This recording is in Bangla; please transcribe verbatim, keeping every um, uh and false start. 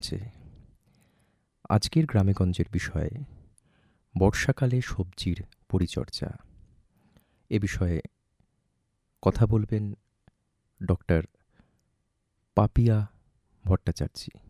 করছে। আজকের গ্রামেগঞ্জের বিষয়ে বর্ষাকালে সবজির পরিচর্যা এ বিষয়ে কথা বলবেন ডক্টর পাপিয়া ভট্টাচার্যী।